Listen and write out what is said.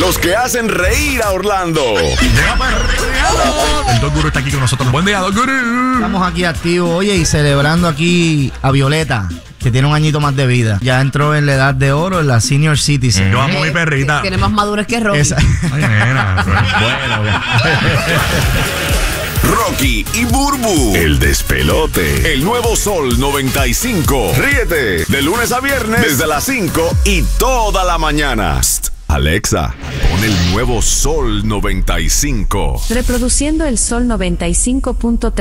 Los que hacen reír a Orlando. Llega perreado. El Doc Guru está aquí con nosotros. Buen día, Doc Guru. Estamos aquí activos, oye, y celebrando aquí a Violeta, que tiene un añito más de vida. Ya entró en la edad de oro, en la senior citizen. Yo amo a mi perrita. Tiene más madurez que Rocky. Ay, nena. Bueno. Rocky y Burbu, el despelote. El nuevo Sol 95. Ríete de lunes a viernes desde las 5 y toda la mañana. Psst, Alexa, pon el nuevo Sol 95. Reproduciendo el Sol 95.3.